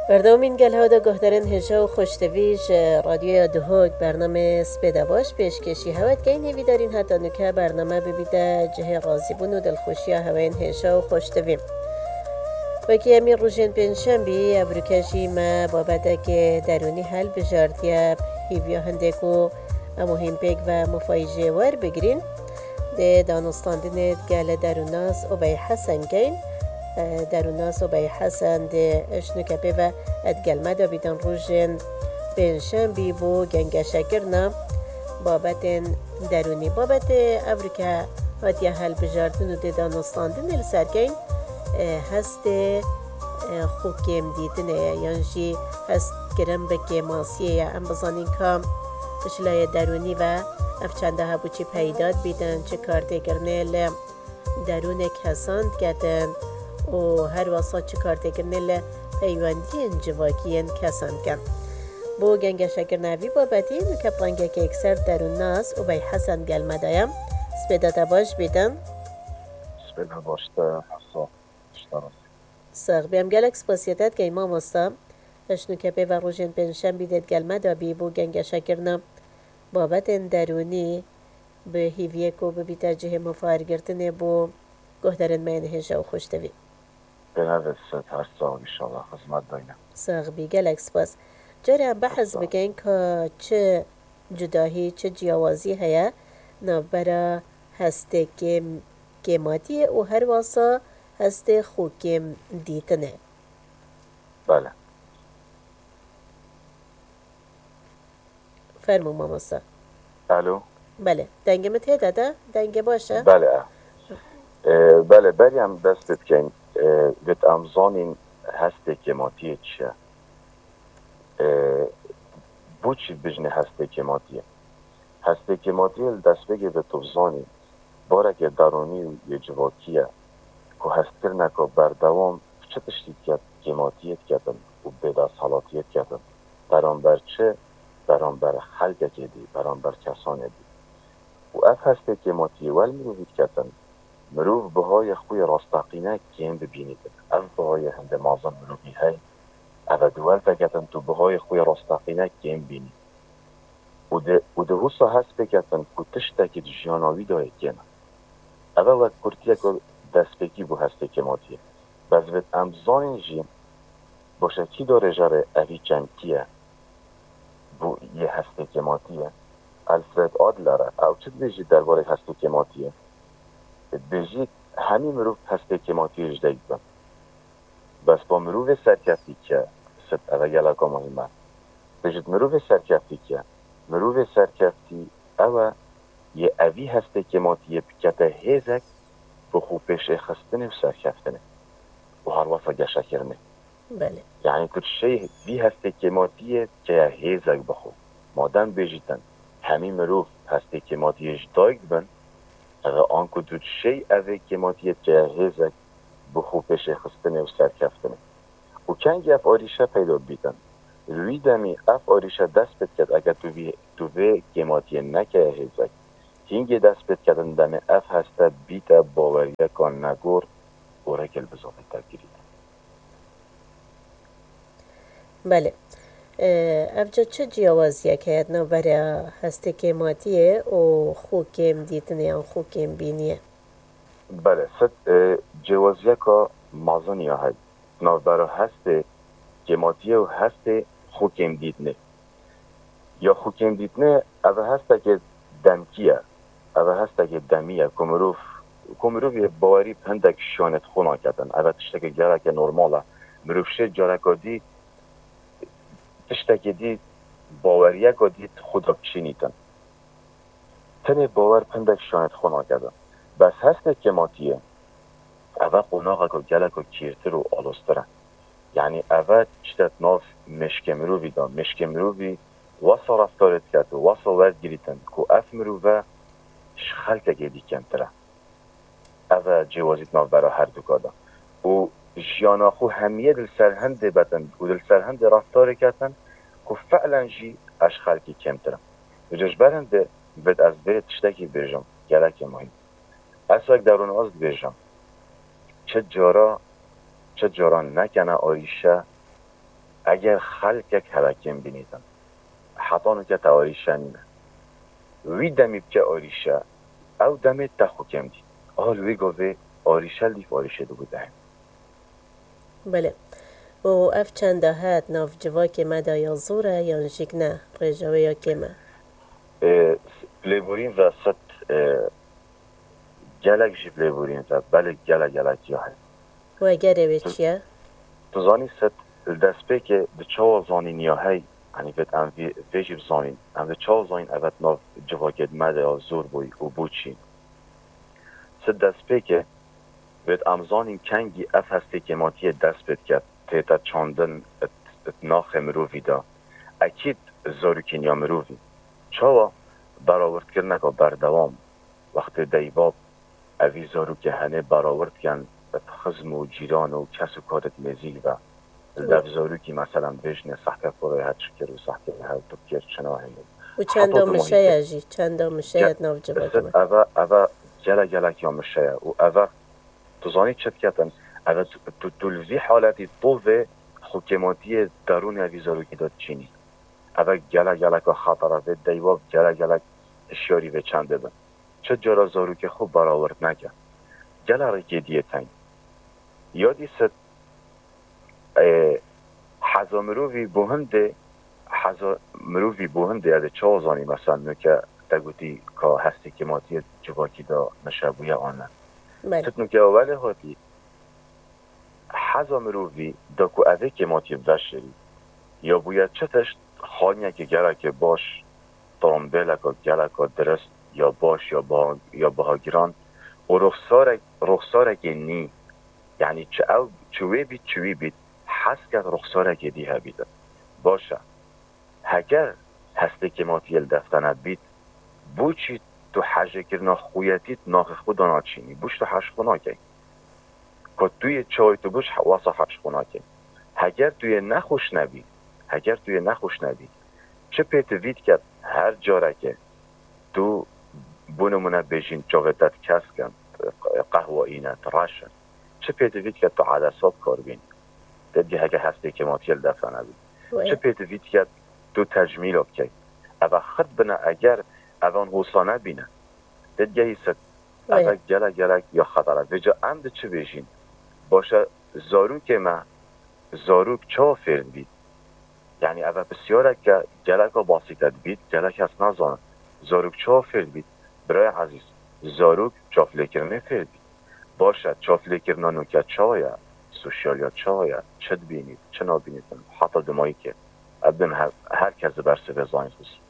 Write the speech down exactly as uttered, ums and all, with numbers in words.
بردامین گل ها دا گهدارن هجا و خوشتویج رادیو دهوگ برنامه سپیده باش پیشکشی هوت گی نوی دارین حتی نکه برنامه ببیده جه رازی بون و دلخوشی هوین هجا و خوشتویم و که امیر روژن پنجشنبی ابروکشی ما بابده که درونی حل بجاردیه هیویا هندکو مهم پیک و مفایجه ور بگرین ده دانستاندن گل دروناس و بای حسن گین دروناس و بای حسن ده اشنکپه و ادگلمه دا بیدن روژن پنجشنبی بو گنگ شکرنا بابت درونی بابت ابروکه هاتیه حل بجاردن و ده دانستاندن لسرگین هست خوکیم دیدنه یعنی هست گرم بکه ماسیه ام بزانین که اشلای درونی و افچنده ها بوچی پیداد بیدن چه کارده گرنه ل درون کساند گدن و هر واسا چه کارده گرنه ل پیواندی انجواکین کساند گن بو گنگ شکر نوی بابتی نکه پرانگه که اکسر درون ناس و بای حسن گلمه دایم سپیداتا باش بیدن سپیداتا باشتا حسا اشتراسی ساق بیم گلک سپاسیتت که امام استا اشنو کپی و روژن پنجشنبه بیدید گلمه دا بی بو گنگ شکرنا بابت درونی به هیویه کو ببیتا جه مفارگرتنه بو گهدارن مینه هجا و خوشتوی بنویست هر ساق ایشالله خزمت داینه ساق بی گلک سپاس جاره هم بحث بگین که چه جداهی چه جیاوازی هیا نابرا هسته گیماتیه و هر واسا هسته خوکیم دیتنه بله فرمو ماماسا الو بله دنگه مته داده دنگه باشه بله بله بریم دستت کن ویت امزانین هسته کماتیه چیه بو چی بجنه هسته کماتیه هسته کماتیه دست بگه به توزانی باره که درونی و یه جواکیه که هستر نکا بردوام چه تشتید کرد کماتیت کردن و بیده صلاتیت کردن بران بر چه بران بر خلقه که دی بران بر کسانه دی و اف هسته کماتیه ول مروفید کردن مروف بهای خوی راستاقینه که هم ببینید اف بهای هنده مازن مروفی های اف دول تکتن تو بهای خوی راستاقینه که هم بینید و ده, و ده حسا هست بکتن که تشتا که جیاناوی داره کنه اول وقت کرتیه که دست بکی بو هسته کماتیه بزوید امزان جیم باشه کی داره جاره اوی چمکیه بو یه هسته کماتیه الفرد آدلره او چه بیجید درباره هسته کماتیه بیجید همین مروف هسته کماتیه جدید بند بس با مروف سرکفتی که ست اوه گلکا مهمه بیجید مروف سرکفتی که مروف سرکفتی اوه یه اوی هسته کماتیه بکته هیزک به خوب پیشه خستنه و سرکفتنه و هر واسه گشه کرنه بله یعنی کت شی وی هسته کماتیه که هیزک بخو مادم بیجیدن همین مروف هسته کماتیه جدایگ بند اگه آن کت شی اوه کماتیه که هیزک به خوب پیشه خستنه و سرکفتنه و کنگی اف آریشه پیدا بیدن روی دمی اف آریشه دست بید کد اگه تو وی تو وی کماتیه نکه هیزک هینگی دست بید کدن دمی اف هسته بیتا باوریه کان نگور اورکل بزاقی ترگیرید بله افجا چه جیاوازیه که ادنا برای هسته کماتیه و خوکیم دیتنه یا خوکیم بینیه بله ست جیاوازیه که مازنی های نا برای هسته کماتیه و هسته خوکیم دیتنه یا خوکیم دیتنه اوه هسته که دمکیه اوه هسته که دمیه کمروف کمروف یه باوری پندک شانت خونا کردن اوه تشته که گره که نرماله مروف شه جاره که دی تشته که دی باوریه که دی خدا بچینیتن تنه باور پندک شانت خونا کردن بس هسته کماتیه اوه قناغه که گله که کیرتر و آلوستره یعنی اوه چتت ناف مشک مروفی دا مشک مروفی واسا رفتارت کرد و واسا ورد گریتن که اف مروفه خلقه گیدی کمتره اوه جوازیت ناف برا هر دو کادا و جیانا خو همیه دل سرهند بتن و دل سرهند رفتار کتن که فعلا جی اش خلقی کمتره و جش برنده بد از بره تشتکی بیجم گرک مهم اصلا درون از بیجم چه جارا چه جارا نکنه آیشه اگر خلق یک حرکم بینیدن حتانو که تا آریشه نیمه وی دمی که آریشه او دمی تا خوکم دید آل وی گوه آریشه لیف آریشه دو بوده هم بله و اف چند هات ناف جواک مدا یا زوره یا نشک نه رجاوه یا کمه پلیبورین و ست گلک جی پلیبورین و بله گلک گلک یا هست و اگر به چیه؟ تو زانی ست دست پی که ده چهار زانی نیاهی یعنی بید ام ویجی بزانین ام ده چهار زانین اوت ناف جواکت مده یا زور بوی و بوچین ست دست پی که بید ام زانین کنگی اف هستی که ماتی دست بید که تیتا چاندن ات, ات ناخ مروفی دا اکید زاروکین یا مروفی چاوا براورد کرنه که بردوام وقت دیباب اوی زاروک هنه براورد کن خزم و جیران و کس و کارت نزیل و لف زاروکی مثلا بجنه سحکه پروی هد شکر و سحکه هد بکر چناه هنه و چند دا مشه یا جی چند دا مشه یا ناف جواک مده اوه اوه جله جله کیا مشه یا و اوه توزانی چت کتن اوه تلوزی حالتی طوه حکماتی درون اوی زاروکی داد چینی اوه گله گله که خطره و دیواب گله گله اشیاری و چنده بن چه جرا زاروکی خوب براورد نکن گله رکی دیه تنگ یادی ست حزا مروفی بوهنده حزا مروفی بوهنده از چهازانی مثلا نوکه تگوتی که هستی که ماتی جواکی دا نشابوی آنه ست نوکه اولی هاتی حزا مروفی دا که اوه که ماتی بشری یا باید چتش خانیه که گره که باش ترامبیل که گره که درست یا باش یا با یا بهاگیران و رخصاره رخصاره که نی یعنی چه او چوی بید چوی بید حس کرد رخصاره که دیه بیده باشه اگر هسته که ما تیل دفتنه بید بوچی تو حجه کرنا خویتیت ناخ خدا ناچینی بوش تو حش خونا که که توی چای تو بوش واسه حش خونا که اگر توی نخوش نبید اگر توی نخوش نبید چه پیت وید که هر جاره که تو بونمونه بجین جاویدت کس کن قهوه اینت راشن چه پیت وید که تو عدسات کار بینی دیگه اگه هستی که ما تیل دفتنه بید چه پیت وید که تو تجمیل بکی اوه خد بنا اگر اوان حوصانه بینه دیگه ایست اوه گله گله یا خطره ویجا امده چه بیشین باشه زاروک ما زاروک چا فرد بید یعنی اوه بسیاره که گله که باسیتت بید گله که هست نزانه زاروک چا فرد بید برای عزیز زاروک چافلی کرنه فرد بید باشه چافلی کرنه نوکه چایه سوشیالیا چایه چد بینید چه نابینید حتی دمایی که ابدن هر, هر کس برسه به زاین خوست